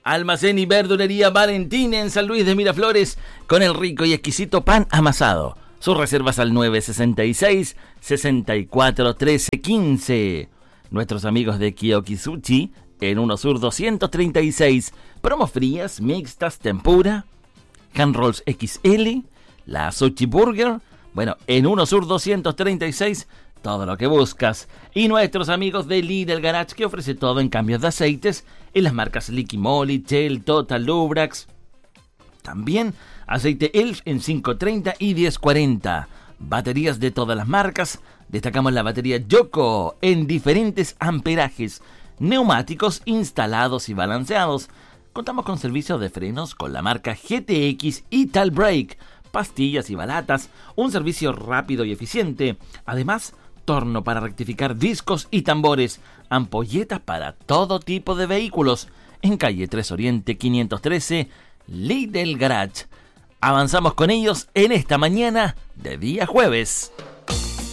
Almacén y verdulería Valentín en San Luis de Miraflores con el rico y exquisito pan amasado. Sus reservas al 966-641315. Nuestros amigos de Kiyoki Sushi en 1 Sur 236. Promos frías, mixtas, tempura, hand rolls XL, la Sushi Burger. Bueno, en 1 Sur 236, todo lo que buscas. Y nuestros amigos de Lidl Garage, que ofrece todo en cambios de aceites en las marcas Liqui Moly, Shell, Total, Lubrax. También aceite Elf en 530 y 1040. Baterías de todas las marcas. Destacamos la batería Yoko en diferentes amperajes. Neumáticos instalados y balanceados. Contamos con servicios de frenos con la marca GTX y Tal Brake. Pastillas y balatas. Un servicio rápido y eficiente. Además, torno para rectificar discos y tambores. Ampolletas para todo tipo de vehículos. En calle 3 Oriente 513, Lidl Garage. Avanzamos con ellos en esta mañana de día jueves.